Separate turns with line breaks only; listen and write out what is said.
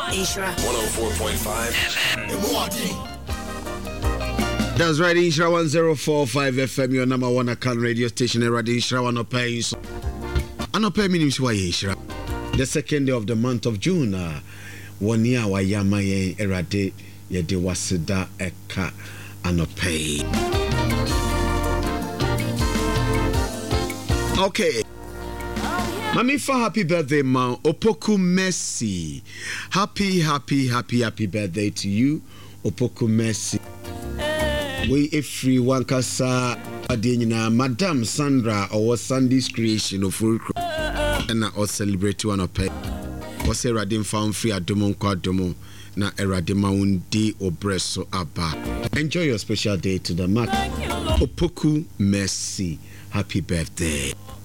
Ishra 104.5 FM.
That's right, Ishra 104.5 FM, your number one account radio station. Ishra one pay so. Anope means why Ishra. The second day of the month of June. 1 year wa yama ye erade ye de wasida eka anope. Okay. Mami for happy birthday, ma. Opoku Messi. Happy birthday to you, Opoku Messi. We free one kasa adina Madam Sandra or Sunday's creation of full and I celebrate one of pay. Was a radim found free at Domon Quadomo na eradima undi obreso abba. Enjoy your special day to the Mac. Opoku Messi. Happy birthday.